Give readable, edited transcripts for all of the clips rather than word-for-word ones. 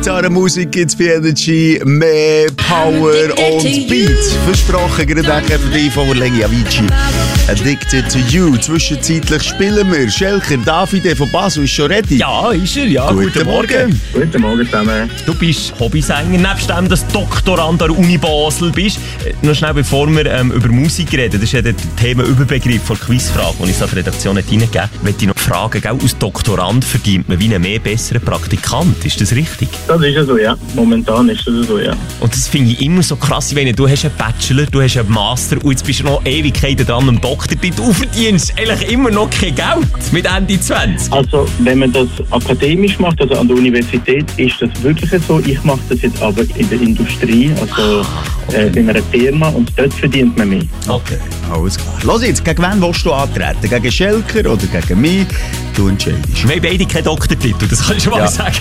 Gitarrenmusik gibt's bei Energy, mehr Power und Beats. Versprochen, gerade für dich von Lengi Avicii. Addicted to You. Zwischenzeitlich spielen wir. Schelker, Davide von Basel ist schon ready. Ja, ist er, ja. Guten Morgen. Guten Morgen zusammen. Du bist Hobbysänger, nebst dem, dass du Doktorand an der Uni Basel bist. Noch schnell, bevor wir über Musik reden, das ist ja der Themenüberbegriff von Quizfrage, den ich so an die Redaktion reingegeben habe, möchte ich noch fragen, gell, als Doktorand verdient man wie ein mehr besserer Praktikant. Ist das richtig? Das ist ja so, ja. Momentan ist das so, ja. Und das finde ich immer so krass, ich meine, du hast einen Bachelor, du hast einen Master und jetzt bist du noch Ewigkeiten dran am Doktortitel. Du verdienst eigentlich immer noch kein Geld mit Ende 20. Also, wenn man das akademisch macht, also an der Universität, ist das wirklich so. Ich mache das jetzt aber in der Industrie, also in einer Firma, und dort verdient man mehr. Okay. Alles klar. Los jetzt, gegen wen willst du antreten? Gegen Schelker oder gegen mich? Du entscheidest. Wir haben beide keinen Doktortitel, das kann ich schon mal sagen.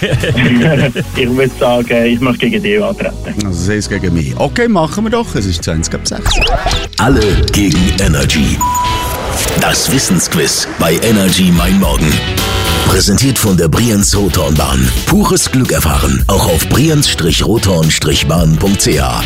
Ich würde sagen, ich möchte gegen dich antreten. Also sei es gegen mich. Okay, machen wir doch. Es ist 20 ab 6. Alle gegen Energy. Das Wissensquiz bei Energy Mein Morgen. Präsentiert von der Brienz-Rothorn-Bahn. Pures Glück erfahren, auch auf brienz-rothorn-bahn.ch.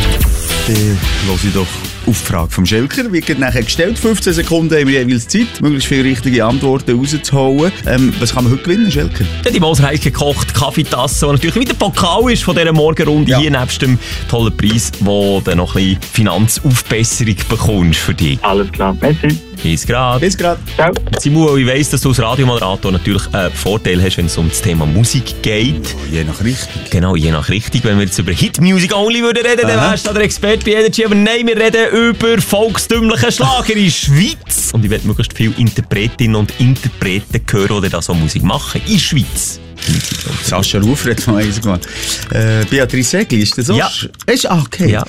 Dann höre ich doch auf die Frage vom Schelker. Wird nachher gestellt. 15 Sekunden haben wir jeweils Zeit, möglichst viele richtige Antworten rauszuholen. Was kann man heute gewinnen, Schelker? Ja, die Moser heiß gekocht, Kaffeetasse, und natürlich wieder Pokal ist von dieser Morgenrunde, hier nebst dem tollen Preis, wo du noch ein bisschen Finanzaufbesserung bekommst für dich. Alles klar, merci. Bis grad. Bis grad. Ciao. Simon, ich weiss, dass du als Radiomoderator natürlich einen Vorteil hast, wenn es um das Thema Musik geht. Je nach Richtung. Genau, je nach Richtung. Wenn wir jetzt über Hit Music Only würden reden, dann wärst du der Experte bei Energy. Aber nein, wir reden über volkstümlichen Schlager in der Schweiz. Und ich will möglichst viele Interpretinnen und Interpreten hören, die da so Musik machen in der Schweiz. Sascha Rufer hat mal eins gemacht. Beatrice Segli, ist das so? Ja. Okay. Ja.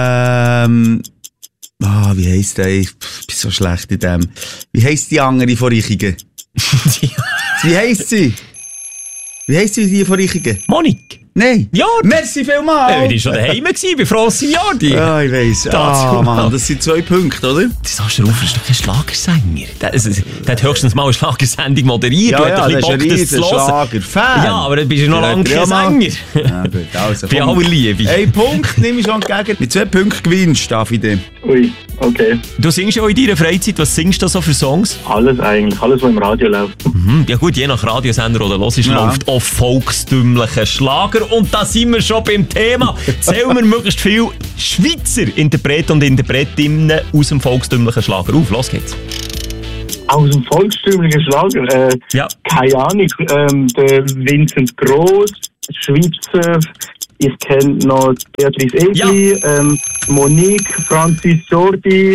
Wie heisst der? Ich bin so schlecht in dem. Wie heisst die andere von Reichigen? Wie heisst sie? Wie heisst sie, die von Reichigen? Monik. Nein. Ja. Merci vielmals. Die war schon daheim bei Francine Jordi. Ja, ich weiss. Mann, das sind 2 Punkte, oder? Der Sascha Rufer ist doch kein Schlagersänger. Der hat höchstens mal eine Schlagersendung moderiert. Ja, hat ein das bisschen ist ein Schlagerfan. Ja, aber dann bist du noch lange kein Sänger. Ja, gut, also. Bei aller Liebe. 1 Punkt nehme ich schon entgegen. Mit 2 Punkten gewinnst, Davide. Ui, okay. Du singst ja auch in deiner Freizeit. Was singst du da so für Songs? Alles eigentlich, alles, was im Radio läuft. Ja gut, je nach Radiosender oder hörst, läuft auch volkstümlicher Schlager. Und da sind wir schon beim Thema. Zählen wir möglichst viele Schweizer Interpreten und Interpretinnen aus dem volkstümlichen Schlager auf. Los geht's. Aus dem volkstümlichen Schlager? Ja. Keine Ahnung. Der Vincent Gross, Schweizer. Ich kenne noch Beatrice Egli, Monique, Francis Jordi.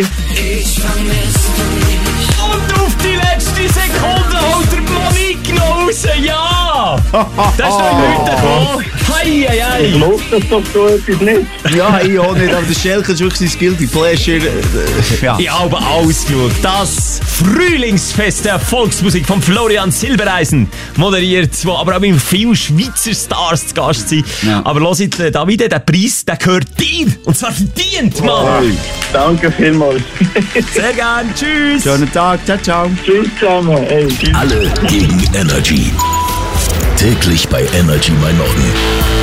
Und auf die letzte Sekunde holt der Monique noch raus. Ja! Das ist noch nichts gekommen. Hei. Ich glaube das doch so etwas nicht. Ja, ich auch nicht, aber der Schelker ist wirklich sein Guilty Pleasure. Ja. Ich habe ausgeschaut. Das Frühlingsfest der Volksmusik von Florian Silbereisen moderiert, wo aber auch mit vielen Schweizer Stars zu Gast sind. Ja. Aber hört ihr, Davide, der Preis, der gehört dir. Und zwar verdient, Mann. Hey. Danke vielmals. Sehr gern. Tschüss. Schönen Tag. Ciao, ciao. Tschüss zusammen. Hey, tschüss. Alle gegen Energy. Täglich bei Energy Mein Morgen.